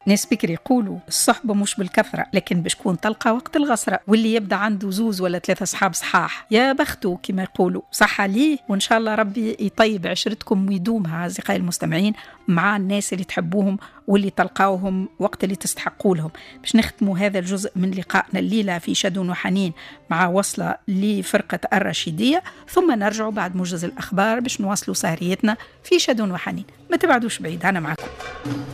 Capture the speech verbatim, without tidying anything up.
ناس بكري يقولوا الصحبة مش بالكثرة لكن باش تكون تلقى وقت الغسرة، واللي يبدأ عنده زوز ولا ثلاثة أصحاب صحاح يا بختو كما يقولوا. صح عليه، وإن شاء الله ربي يطيب عشرتكم ويدومها أصدقائي المستمعين مع الناس اللي تحبوهم واللي تلقاوهم وقت اللي تستحقوا لهم. باش نختموا هذا الجزء من لقائنا الليلة في شادون وحنين مع وصلة لفرقة الرشيدية، ثم نرجع بعد موجز الأخبار باش نواصلوا سهريتنا في شادون وحنين. ما تبعدوش بعيد، أنا معكم.